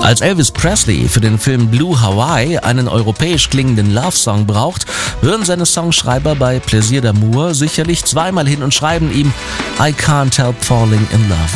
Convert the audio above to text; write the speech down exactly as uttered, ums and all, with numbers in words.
Als Elvis Presley für den Film Blue Hawaii einen europäisch klingenden Love-Song braucht, hören seine Songschreiber bei Plaisir d'amour sicherlich zweimal hin und schreiben ihm I can't help falling in love